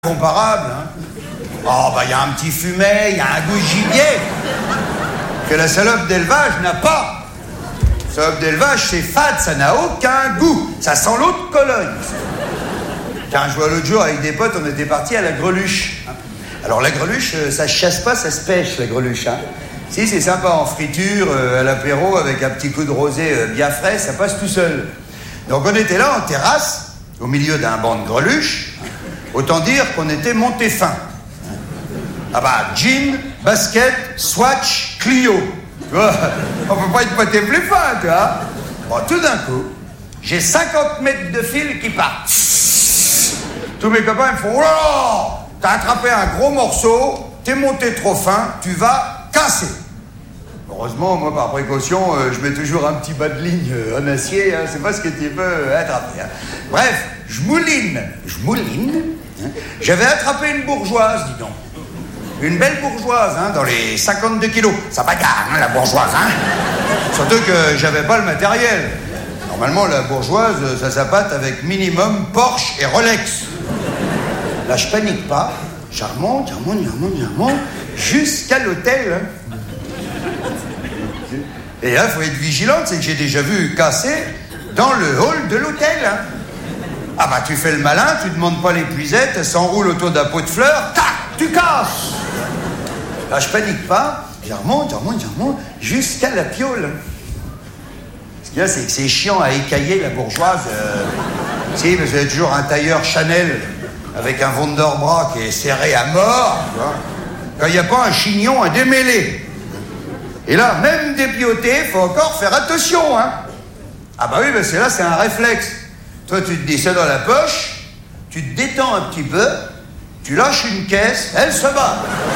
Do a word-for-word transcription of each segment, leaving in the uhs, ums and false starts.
Comparable, hein. Oh, bah, il y a un petit fumet, il y a un goût de gibier que la salope d'élevage n'a pas. La salope d'élevage, c'est fade, ça n'a aucun goût. Ça sent l'eau de Cologne. Tiens, je vois l'autre jour avec des potes, on était partis à la greluche. Alors, la greluche, ça se chasse pas, ça se pêche, la greluche, hein. Si, c'est sympa en friture, euh, à l'apéro, avec un petit coup de rosé euh, bien frais, ça passe tout seul. Donc, on était là, en terrasse, au milieu d'un banc de greluche. Autant dire qu'on était monté fin. Ah bah, jean, basket, swatch, Clio. Tu vois, on peut pas être poté plus fin, tu vois. Bon, tout d'un coup, j'ai cinquante mètres de fil qui partent. Tous mes copains me font « Oh là, t'as attrapé un gros morceau, t'es monté trop fin, tu vas casser. » Heureusement, moi, par précaution, euh, je mets toujours un petit bas de ligne euh, en acier, hein, c'est pas ce que tu peux euh, attraper. Hein. Bref, je mouline, je mouline. Hein. J'avais attrapé une bourgeoise, dis donc. Une belle bourgeoise, hein, dans les cinquante-deux kilos. Ça bagarre, hein, la bourgeoise, hein. Surtout que j'avais pas le matériel. Normalement, la bourgeoise, ça s'appâte avec minimum Porsche et Rolex. Là, je panique pas. Je remonte, je remonte, je remonte, je remonte, jusqu'à l'hôtel, hein. Et là, il faut être vigilante, c'est que j'ai déjà vu casser dans le hall de l'hôtel. Hein. Ah bah, tu fais le malin, tu demandes pas l'épuisette, elle s'enroule autour d'un pot de fleurs, tac, tu casses. Là, je panique pas, je remonte, je remonte, je remonte, jusqu'à la piole. Ce qu'il y a, c'est que c'est chiant à écailler la bourgeoise. Euh... si, mais c'est toujours un tailleur Chanel avec un Wonderbra qui est serré à mort, tu vois. Quand il n'y a pas un chignon à démêler. Et là, même dépioté, faut encore faire attention, hein. Ah bah oui, parce que là, c'est un réflexe. Toi, tu te dis ça dans la poche, tu te détends un petit peu, tu lâches une caisse, elle se bat.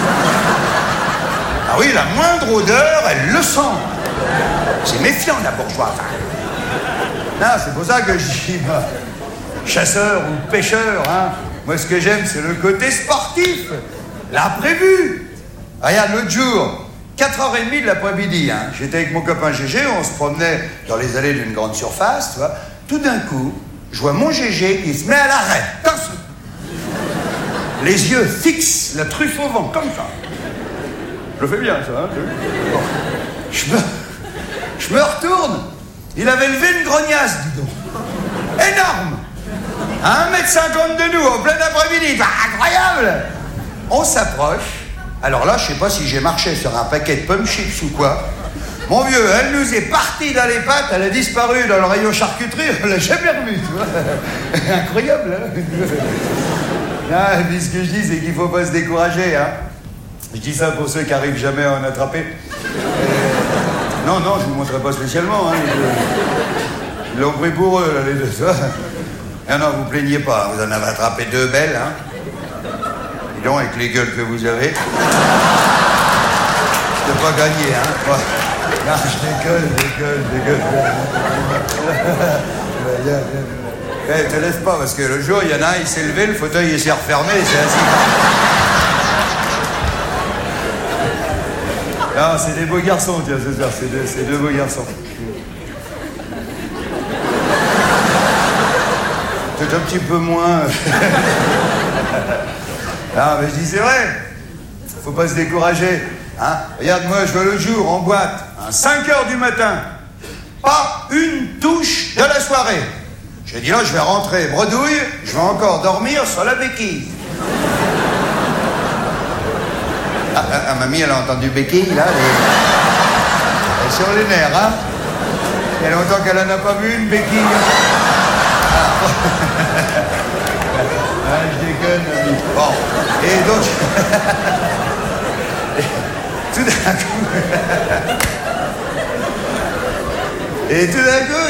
Ah oui, la moindre odeur, elle le sent. C'est méfiant, la bourgeoise. Non, c'est pour ça que je dis, bah, chasseur ou pêcheur, hein. Moi, ce que j'aime, c'est le côté sportif, l'imprévu. Regarde, l'autre jour, quatre heures trente de l'après-midi, hein. J'étais avec mon copain Gégé, on se promenait dans les allées d'une grande surface, tu vois. Tout d'un coup, je vois mon Gégé qui se met à l'arrêt, comme ça. Les yeux fixes, la truffe au vent, comme ça. Je le fais bien, ça, hein. Bon. Je me... je me retourne. Il avait levé une grognasse, dis donc. Énorme. À un mètre cinquante de nous, en plein après-midi. Bah, incroyable. On s'approche. Alors là, je sais pas si j'ai marché sur un paquet de pommes chips ou quoi. Mon vieux, elle nous est partie dans les pattes, elle a disparu dans le rayon charcuterie, on l'a jamais revue, tu vois. Incroyable, hein. Ah, et puis ce que je dis, c'est qu'il faut pas se décourager, hein. Je dis ça pour ceux qui arrivent jamais à en attraper. Euh... Non, non, je vous montrerai pas spécialement, hein. Ils l'ont pris pour eux, là, les deux, ça. Non, non, vous plaignez pas, vous en avez attrapé deux belles, hein. Avec les gueules que vous avez. Je n'ai pas gagné, hein. Ouais. Non, je dégueule, je dégueule, je dégueule. Eh, te laisse pas, parce que le jour, il y en a un, il s'est levé, le fauteuil, il s'est refermé, il s'est assis. Non, c'est des beaux garçons, tiens, c'est ça, c'est deux, c'est deux beaux garçons. Peut-être un petit peu moins... Ah, mais je dis, c'est vrai, faut pas se décourager, hein. Regarde, moi, je vois l'autre jour, en boîte, à cinq heures du matin, pas une touche de la soirée. J'ai dit, là, je vais rentrer bredouille, je vais encore dormir sur la béquille. Ah, ah, ah, mamie, elle a entendu béquille, là, elle est, elle est sur les nerfs, hein. Il y a longtemps qu'elle en a pas vu, une béquille. Ah. Ah, je déconne, ami. Bon, et donc... tout d'un coup... et tout d'un coup...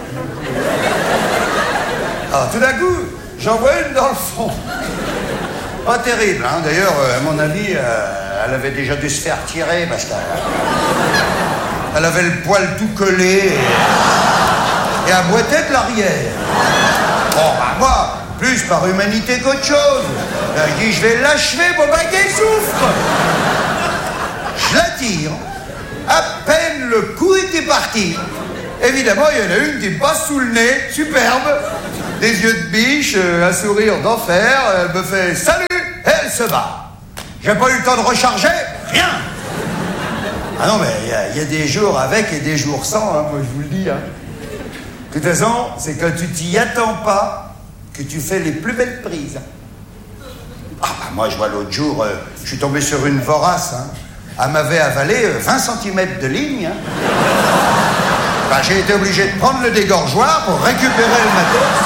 Alors, tout d'un coup, j'en vois une dans le fond. Pas terrible, hein. D'ailleurs, à mon avis, euh, elle avait déjà dû se faire tirer parce qu'elle... elle avait le poil tout collé et, et elle boitait de l'arrière. Bon, bah moi... plus par humanité qu'autre chose. Là, je dis, je vais l'achever, mon baguet souffre. Je la tire. À peine le coup était parti. Évidemment, il y en a une qui passe sous le nez, superbe. des yeux de biche, euh, un sourire d'enfer, elle me fait « Salut !» et elle se bat. J'ai pas eu le temps de recharger, rien. Ah non, mais il y, y a des jours avec et des jours sans, hein, moi je vous le dis. Hein. De toute façon, c'est quand tu t'y attends pas que tu fais les plus belles prises. Ah bah moi je vois l'autre jour, euh, je suis tombé sur une vorace, hein. Elle m'avait avalé euh, vingt centimètres de ligne. Hein. Bah, j'ai été obligé de prendre le dégorgeoir pour récupérer le matos.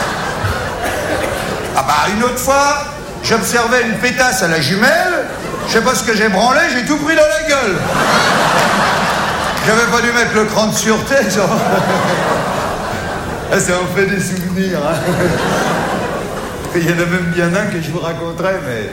Ah bah une autre fois, j'observais une pétasse à la jumelle, je sais pas ce que j'ai branlé, j'ai tout pris dans la gueule. J'avais pas dû mettre le cran de sûreté, genre. Ah, ça en fait des souvenirs, hein. Il y en a même bien un que je vous raconterai, mais...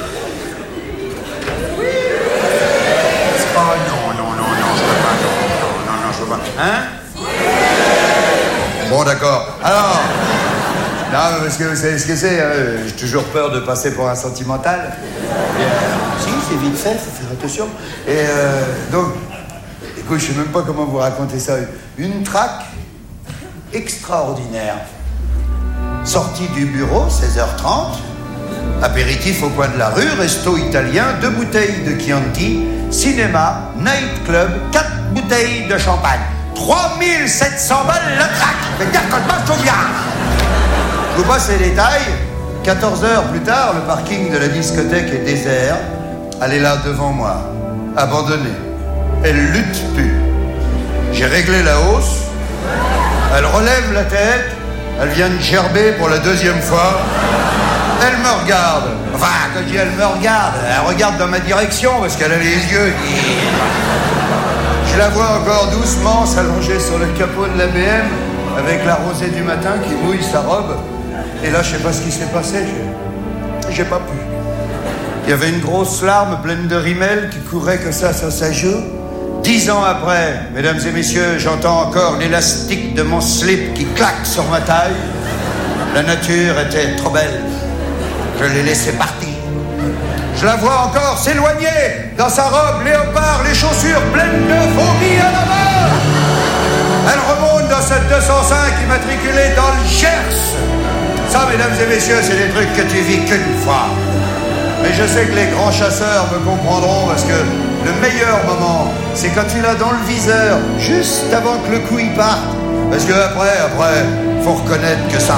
Oh non, non, non, non, je peux pas, non, non, non, je peux pas. Hein? Bon, d'accord. Alors... Non, parce que vous savez ce que c'est, hein, j'ai toujours peur de passer pour un sentimental. Et, euh, si, c'est vite fait, faut faire attention. Et euh, donc, écoute, je sais même pas comment vous raconter ça. Une traque extraordinaire. Sortie du bureau, seize heures trente. Apéritif au coin de la rue, resto italien, deux bouteilles de Chianti, cinéma, nightclub, quatre bouteilles de champagne. trois mille sept cents balles la traque. Mais dire que je me souviens. Je vous passe les détails. quatorze heures plus tard, le parking de la discothèque est désert. Elle est là devant moi, abandonnée. Elle lutte plus. J'ai réglé la hausse. Elle relève la tête. Elle vient de gerber pour la deuxième fois. Elle me regarde. Enfin, quand je dis elle me regarde, elle regarde dans ma direction parce qu'elle a les yeux qui... Je la vois encore doucement s'allonger sur le capot de la B M avec la rosée du matin qui mouille sa robe. Et là, je sais pas ce qui s'est passé. J'ai, j'ai pas pu. Il y avait une grosse larme pleine de rimel qui courait comme ça sur sa joue. Dix ans après, mesdames et messieurs, j'entends encore l'élastique de mon slip qui claque sur ma taille. La nature était trop belle. Je l'ai laissée partir. Je la vois encore s'éloigner dans sa robe léopard, les chaussures pleines de vomi à la main. Elle remonte dans cette deux cent cinq immatriculée dans le Gers. Ça, mesdames et messieurs, c'est des trucs que tu vis qu'une fois. Mais je sais que les grands chasseurs me comprendront parce que le meilleur moment, c'est quand tu l'as dans le viseur, juste avant que le coup y parte. Parce que après, après, faut reconnaître que ça